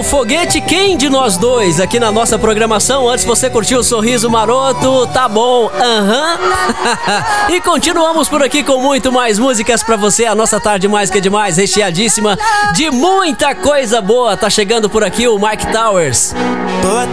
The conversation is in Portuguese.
foguete, quem de nós dois aqui na nossa programação? Antes você curtiu o Sorriso Maroto, tá bom, E continuamos por aqui com muito mais músicas pra você. A nossa tarde mais que demais, recheadíssima de muita coisa boa. Tá chegando por aqui o Mike Towers.